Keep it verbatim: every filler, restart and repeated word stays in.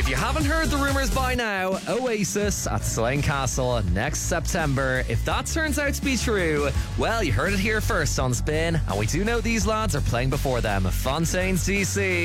If you haven't heard the rumours by now, Oasis at Slane Castle next September. If that turns out to be true, well, you heard it here first on Spin, and we do know these lads are playing before them. Fontaine's D C.